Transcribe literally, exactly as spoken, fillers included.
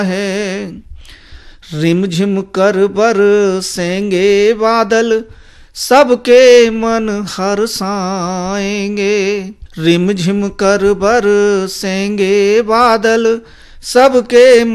है। रिमझिम कर बरसेंगे बादल, सबके मन हर्षाएंगे। रिमझिम कर बरसेंगे बादल, सबके